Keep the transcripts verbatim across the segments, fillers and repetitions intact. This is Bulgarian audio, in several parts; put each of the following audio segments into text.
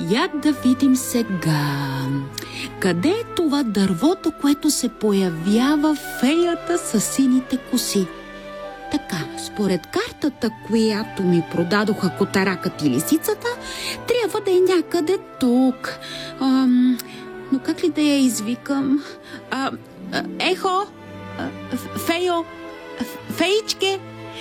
Я да видим сега. Къде е това дървото, което се появява феята с сините коси? Така, според картата, която ми продадоха котаракът и лисицата, трябва да е някъде тук. Ам, но как ли да я извикам? А, а, ехо! А, фейо! Феичке!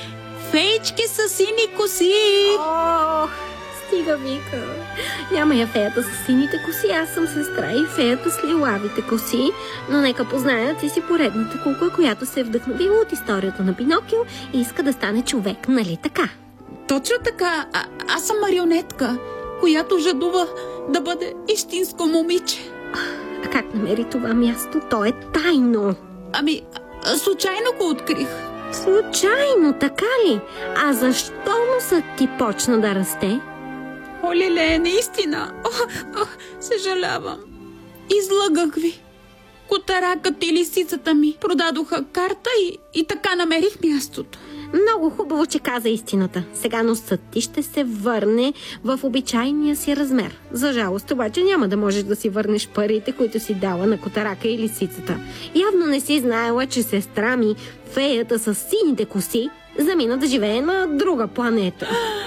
Феичке с сини коси! О, стига, Вика. Няма я феята с сините коси, аз съм сестра и феята с лилавите коси, но нека позная, ти си поредната кукла, която се е вдъхновила от историята на Пинокио и иска да стане човек, нали така? Точно така. А, аз съм марионетка, която жадува да бъде истинско момиче. А как намери това място? То е тайно. Ами, случайно го открих. Случайно, така ли? А защо носът ти почна да расте? О, леле, наистина. О, о, съжалявам. Излъгах ви. Котаракът и лисицата ми продадоха карта и, и така намерих мястото. Много хубаво, че каза истината. Сега носът ти ще се върне в обичайния си размер. За жалост обаче няма да можеш да си върнеш парите, които си дала на котарака и лисицата. Явно не си знаела, че сестра ми, феята с сините коси, замина да живее на друга планета.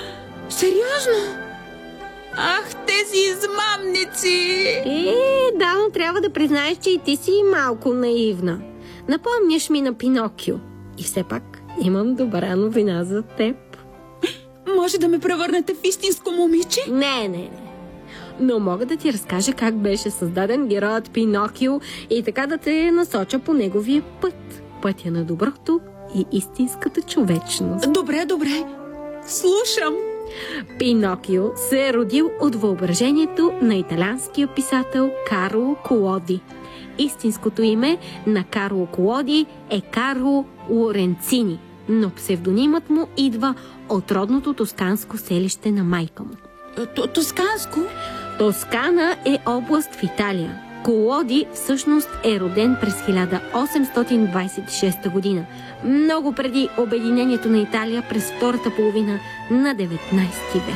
Сериозно? Ах, тези измамници! Е, да, но трябва да признаеш, че и ти си малко наивна. Напомняш ми на Пинокио. И все пак имам добра новина за теб. Може да ме превърнете в истинско момиче? Не, не, не. Но мога да ти разкажа как беше създаден героят Пинокио и така да те насоча по неговия път. Пътя на доброто и истинската човечност. Добре, добре. Слушам. Пинокио се е родил от въображението на италианския писател Карло Колоди. Истинското име на Карло Колоди е Карло Лоренцини, но псевдонимът му идва от родното тосканско селище на майка му. Тосканско? Тоскана е област в Италия. Колоди всъщност е роден през хиляда осемстотин двадесет и шеста година, много преди обединението на Италия през втората половина на деветнадесети век.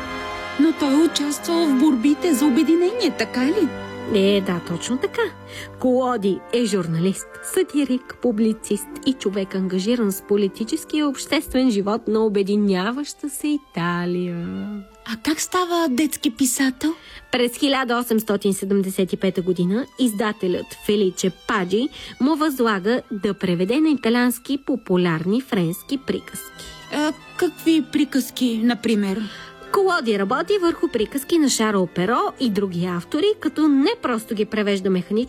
Но той е участвал в борбите за обединение, така ли? Е, да, точно така. Колоди е журналист, сатирик, публицист и човек ангажиран с политическия и обществен живот на обединяваща се Италия. А как става детски писател? През хиляда осемстотин седемдесет и пета година издателят Феличе Паджи му възлага да преведе на италиански популярни френски приказки. А, какви приказки, например? Колоди работи върху приказки на Шарл Перо и други автори, като не просто ги превежда механично,